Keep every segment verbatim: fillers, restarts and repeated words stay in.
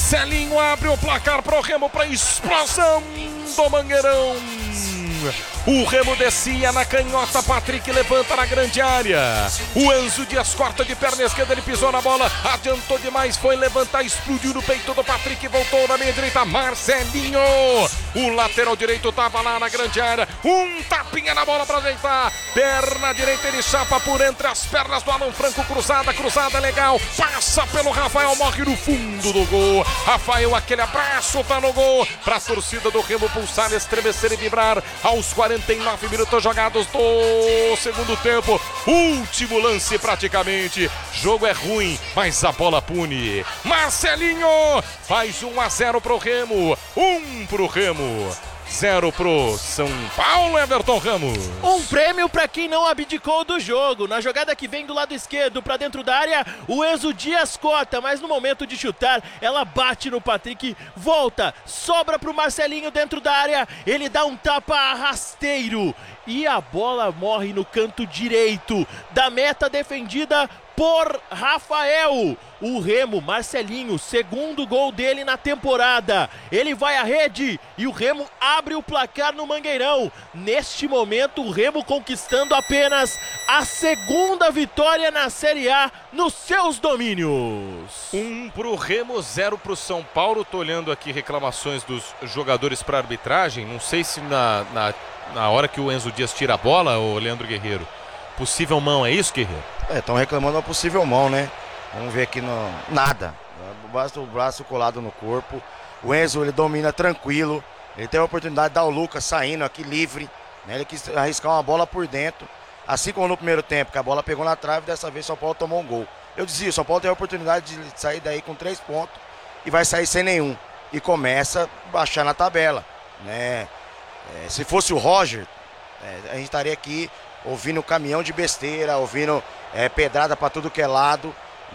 Marcelinho abre o placar pro Remo para explosão do Mangueirão. O Remo descia na canhota, Patrick levanta na grande área. O Enzo Dias corta de perna esquerda, ele pisou na bola, adiantou demais, foi levantar, explodiu no peito do Patrick, voltou na meia direita, Marcelinho. O lateral direito tava lá na grande área, um tapinha na bola para ajeitar. Perna direita, ele chapa por entre as pernas do Alan Franco, cruzada, cruzada legal, passa pelo Rafael, morre no fundo do gol. Rafael, aquele abraço, tá no gol, pra torcida do Remo pulsar, estremecer e vibrar aos quarenta e nove minutos jogados do segundo tempo. Último lance praticamente. Jogo é ruim, mas a bola pune. Marcelinho faz um a zero pro Remo. um pro Remo. Zero pro São Paulo, Everton Ramos. Um prêmio para quem não abdicou do jogo. Na jogada que vem do lado esquerdo para dentro da área, o Enzo Dias corta, mas no momento de chutar, ela bate no Patrick, volta, sobra pro Marcelinho dentro da área, ele dá um tapa rasteiro e a bola morre no canto direito da meta defendida por Rafael. O Remo, Marcelinho, segundo gol dele na temporada. Ele vai à rede e o Remo abre o placar no Mangueirão. Neste momento, o Remo conquistando apenas a segunda vitória na Série A nos seus domínios. Um pro Remo, zero pro São Paulo. Tô olhando aqui reclamações dos jogadores para arbitragem. Não sei se na, na, na hora que o Enzo Dias tira a bola, o Leandro Guerreiro, possível mão, é isso, Guerreiro? É, estão reclamando uma possível mão, né? Vamos ver aqui no... nada. Basta o braço colado no corpo. O Enzo, ele domina tranquilo. Ele tem a oportunidade de dar o Lucas saindo aqui livre, né? Ele quis arriscar uma bola por dentro. Assim como no primeiro tempo, que a bola pegou na trave, dessa vez o São Paulo tomou um gol. Eu dizia, o São Paulo tem a oportunidade de sair daí com três pontos e vai sair sem nenhum. E começa a baixar na tabela, né? É, se fosse o Roger, é, a gente estaria aqui ouvindo caminhão de besteira, ouvindo é, pedrada para tudo que é lado,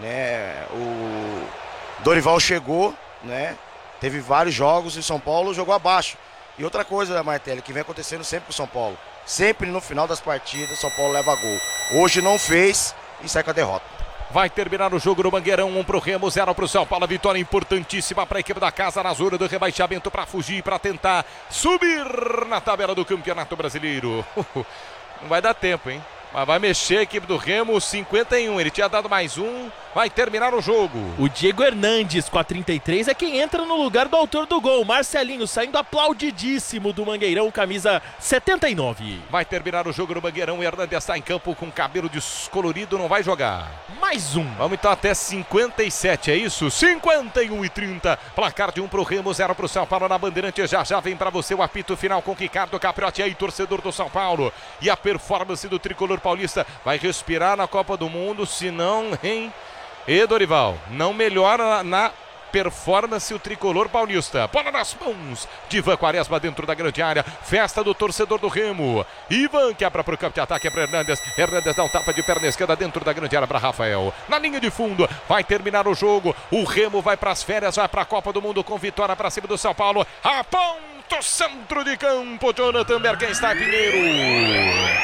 né? O Dorival chegou, né? Teve vários jogos e o São Paulo jogou abaixo. E outra coisa, Martelli, que vem acontecendo sempre com o São Paulo, sempre no final das partidas o São Paulo leva gol. Hoje não fez e sai com a derrota. Vai terminar o jogo no Mangueirão, um pro Remo, zero pro São Paulo. Vitória importantíssima para a equipe da casa na zona do rebaixamento, para fugir, para tentar subir na tabela do Campeonato Brasileiro. Não vai dar tempo, hein? Mas vai mexer a equipe do Remo, cinquenta e um, ele tinha dado mais um, vai terminar o jogo. O Diego Hernandes com a trinta e três é quem entra no lugar do autor do gol, Marcelinho, saindo aplaudidíssimo do Mangueirão, camisa setenta e nove. Vai terminar o jogo no Mangueirão, o Hernandes está em campo com cabelo descolorido, não vai jogar. Mais um. Vamos então até cinquenta e sete, é isso? cinquenta e um e trinta, placar de um pro Remo, zero pro São Paulo na Bandeirantes. Já já vem pra você o apito final com Ricardo Capriotti aí, torcedor do São Paulo. E a performance do tricolor paulista vai respirar na Copa do Mundo, se não, hein? E Dorival, não melhora na performance o tricolor paulista. Bola nas mãos de Ivan Quaresma dentro da grande área. Festa do torcedor do Remo. Ivan quebra para o campo de ataque, é para Hernandes. Hernandes dá um tapa de perna esquerda dentro da grande área para Rafael. Na linha de fundo, vai terminar o jogo. O Remo vai para as férias, vai para a Copa do Mundo com vitória para cima do São Paulo. Aponta o centro de campo. Jonathan Bergenstein Pinheiro.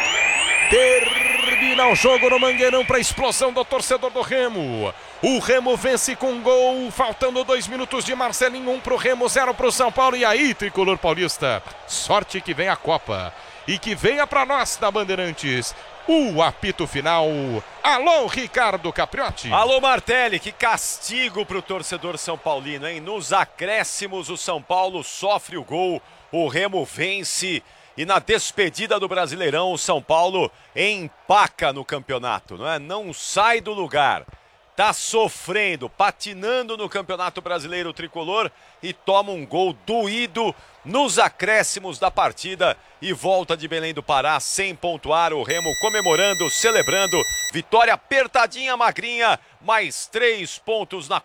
Termina o jogo no Mangueirão para a explosão do torcedor do Remo. O Remo vence com gol, faltando dois minutos de Marcelinho, um pro Remo, zero pro São Paulo. E aí, tricolor paulista, sorte que vem a Copa e que venha para nós da Bandeirantes. O apito final. Alô, Ricardo Capriotti. Alô, Martelli, que castigo pro torcedor são paulino, hein? Nos acréscimos, o São Paulo sofre o gol, o Remo vence. E na despedida do Brasileirão, o São Paulo empaca no campeonato, não é? Não sai do lugar. Tá sofrendo, patinando no Campeonato Brasileiro tricolor e toma um gol doído nos acréscimos da partida e volta de Belém do Pará sem pontuar. O Remo comemorando, celebrando, vitória apertadinha, magrinha, mais três pontos na